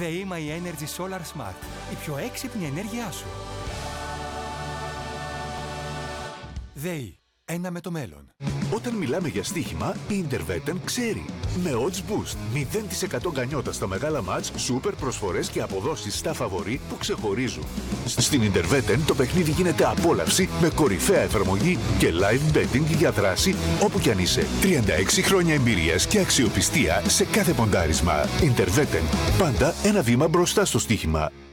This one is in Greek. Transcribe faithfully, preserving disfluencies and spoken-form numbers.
ΔΕΗ My Energy Solar Smart. Η πιο έξυπνη ενέργειά σου. ΔΕΗ. Ένα με το μέλλον. Όταν μιλάμε για στοίχημα, η Intervetten ξέρει. Με Odds Boost, μηδέν τοις εκατό γκανιότα στα μεγάλα μάτς, σούπερ προσφορές και αποδόσεις στα φαβορί που ξεχωρίζουν. Στην Intervetten το παιχνίδι γίνεται απόλαυση με κορυφαία εφαρμογή και live betting για δράση όπου κι αν είσαι. τριάντα έξι χρόνια εμπειρίας και αξιοπιστία σε κάθε ποντάρισμα. Intervetten. Πάντα ένα βήμα μπροστά στο στοίχημα.